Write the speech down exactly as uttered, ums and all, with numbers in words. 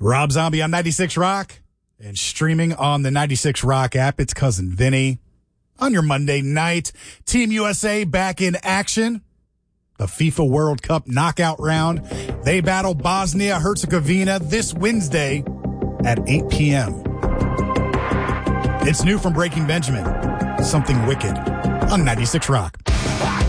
Rob Zombie on ninety-six Rock and streaming on the ninety-six Rock app. It's Cousin Vinny on your Monday night. Team U S A back in action. The FIFA World Cup knockout round. They battle Bosnia-Herzegovina this Wednesday at eight p.m. It's new from Breaking Benjamin. Something Wicked on ninety-six Rock.